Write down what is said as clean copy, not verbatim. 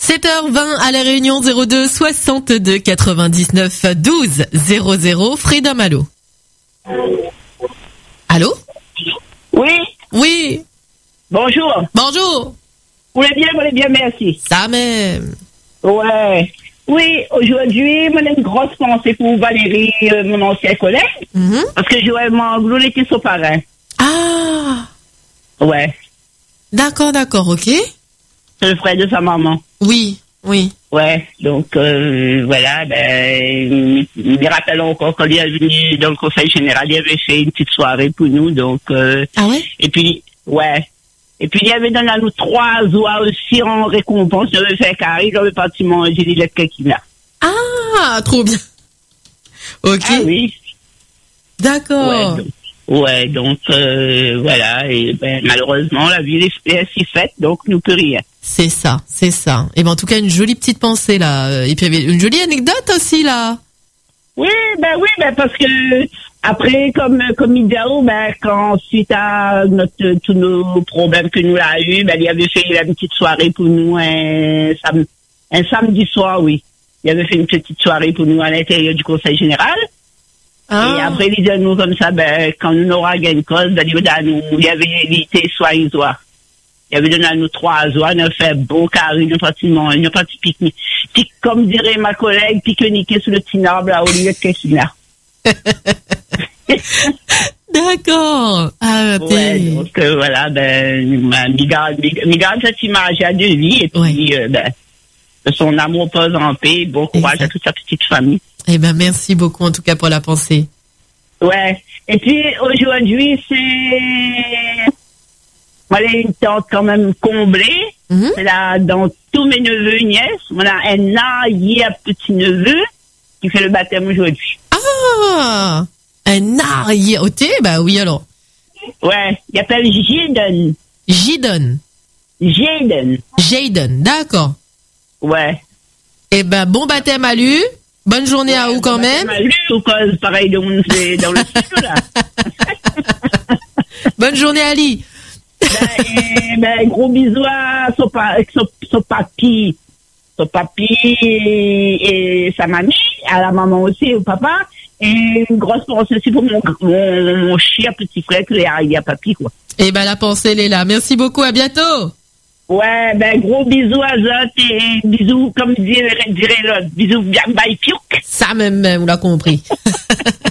7h20 à La Réunion, 02 62 99 12 00. Freedom, allô? Allô? Oui, Oui. bonjour. Bonjour. Vous allez bien, merci. Ça même. Ouais. Oui, aujourd'hui, moi, j'ai une grosse pensée pour Valérie, mon ancien collègue, parce que j'aurais voulu était son parrain. Ah. Ouais. D'accord, ok. C'est le frère de sa maman. Oui. Ouais, donc voilà, me rappelle encore quand il est venu dans le conseil général, il avait fait une petite soirée pour nous, donc Ah ouais? et puis il avait donné à nous 3 oies aussi en récompense. J'avais fait carré, j'avais parti manger des lettres qu'il a. Ah, trop bien. Ok. Ah oui. D'accord. Donc voilà, et malheureusement la vie est si faite, donc nous peut rien. C'est ça. Et ben en tout cas une jolie petite pensée là. Et puis il y avait une jolie anecdote aussi là. Oui, parce que après, comme idéal, quand suite à tous nos problèmes que nous a eu, il avait fait une petite soirée pour nous un samedi soir, oui. Il avait fait une petite soirée pour nous à l'intérieur du conseil général. Ah. Et après, il dit à nous comme ça, quand nous aura gagné une cause, il avait évité soit une oie. Il avait donné à nous 3 oies, on a fait beau carré, on a parti pique-nique. Puis, comme dirait ma collègue, pique-niquer sur le petit arbre, là, au lieu de qu'est-ce là. D'accord. Ah, ouais, donc, voilà, mi garde cette image à 2 vies, et puis, son amour pose en paix, bon courage à toute sa petite famille. Eh ben, merci beaucoup, en tout cas, pour la pensée. Ouais. Et puis, aujourd'hui, c'est, voilà, une tante quand même comblée. C'est là, dans tous mes neveux et nièces, on a un arrière-petit-neveu qui fait le baptême aujourd'hui. Ah! Un arrière-petit, bah oui, alors. Ouais, il s'appelle Jaden, d'accord. Ouais. Eh ben, bon baptême à lui. Bonne journée à vous quand même. À lui, ou cause pareil dans le studio, là. Bonne journée à lui. Gros bisous à son papy et sa mamie, à la maman aussi, au papa, et une grosse pensée aussi pour mon cher petit frère qui est arrivé à papy, quoi. Eh ben, la pensée, elle est là. Merci beaucoup, à bientôt. Ouais, gros bisous à Zot et bisous, comme dirait l'autre, bisous bien, bye, piouk. Ça même, on l'a compris.